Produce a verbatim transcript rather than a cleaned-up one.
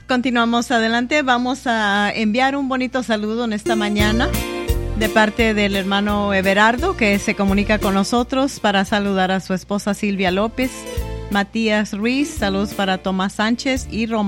Continuamos adelante. Vamos a enviar un bonito saludo en esta mañana de parte del hermano Everardo, que se comunica con nosotros para saludar a su esposa Silvia López, Matías Ruiz, saludos para Tomás Sánchez y Román